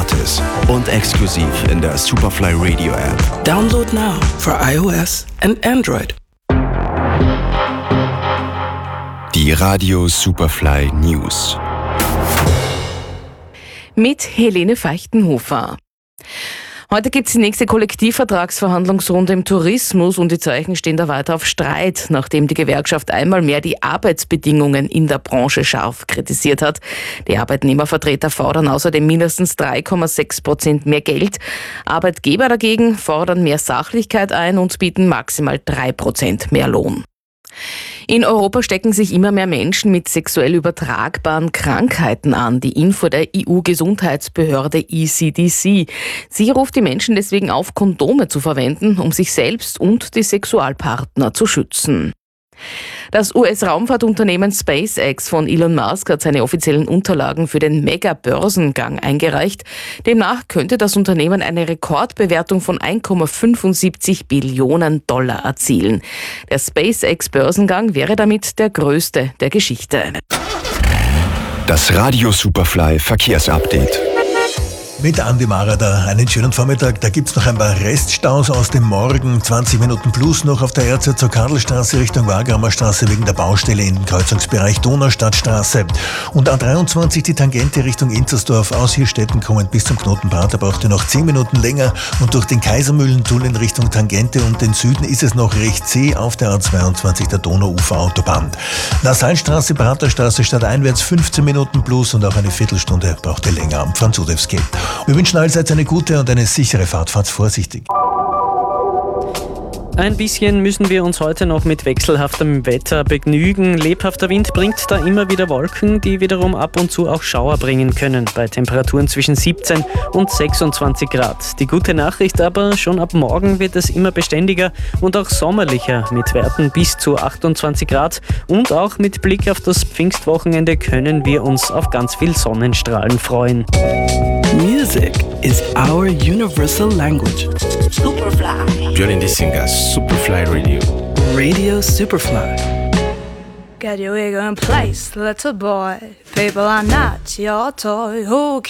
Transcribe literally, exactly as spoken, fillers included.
gratis und exklusiv in der Superfly Radio App. Download now for iOS and Android. Die Radio Superfly News. Mit Helene Feichtenhofer. Heute gibt es die nächste Kollektivvertragsverhandlungsrunde im Tourismus und die Zeichen stehen da weiter auf Streit, nachdem die Gewerkschaft einmal mehr die Arbeitsbedingungen in der Branche scharf kritisiert hat. Die Arbeitnehmervertreter fordern außerdem mindestens drei Komma sechs Prozent mehr Geld. Arbeitgeber dagegen fordern mehr Sachlichkeit ein und bieten maximal drei Prozent mehr Lohn. In Europa stecken sich immer mehr Menschen mit sexuell übertragbaren Krankheiten an. Die Info der E U-Gesundheitsbehörde E C D C. Sie ruft die Menschen deswegen auf, Kondome zu verwenden, um sich selbst und die Sexualpartner zu schützen. Das U S-Raumfahrtunternehmen SpaceX von Elon Musk hat seine offiziellen Unterlagen für den Mega-Börsengang eingereicht. Demnach könnte das Unternehmen eine Rekordbewertung von eins Komma fünfundsiebzig Billionen Dollar erzielen. Der SpaceX-Börsengang wäre damit der größte der Geschichte. Das Radio Superfly Verkehrsupdate. Mit Andi Marada einen schönen Vormittag. Da gibt's noch ein paar Reststaus aus dem Morgen. zwanzig Minuten plus noch auf der R Z zur Karlstraße Richtung Wagramer Straße wegen der Baustelle im Kreuzungsbereich Donaustadtstraße. Und A dreiundzwanzig die Tangente Richtung Inzersdorf aus Hirstetten kommend bis zum Knoten Prater braucht ihr noch zehn Minuten länger. Und durch den Kaisermühlentunnel in Richtung Tangente und den Süden ist es noch recht zäh auf der A zweiundzwanzig der Donauuferautobahn. Lassalstraße, Praterstraße stadteinwärts fünfzehn Minuten plus und auch eine Viertelstunde braucht ihr länger am Franz-Josefs-Gate. Wir wünschen allseits eine gute und eine sichere Fahrt. Fahrt vorsichtig. Ein bisschen müssen wir uns heute noch mit wechselhaftem Wetter begnügen. Lebhafter Wind bringt da immer wieder Wolken, die wiederum ab und zu auch Schauer bringen können, bei Temperaturen zwischen siebzehn und sechsundzwanzig Grad. Die gute Nachricht aber, schon ab morgen wird es immer beständiger und auch sommerlicher mit Werten bis zu achtundzwanzig Grad. Und auch mit Blick auf das Pfingstwochenende können wir uns auf ganz viel Sonnenstrahlen freuen. Music is our universal language. Superfly. Join the singers Superfly Radio. Radio Superfly. Get your ego in place, little boy. People are not your toy. Who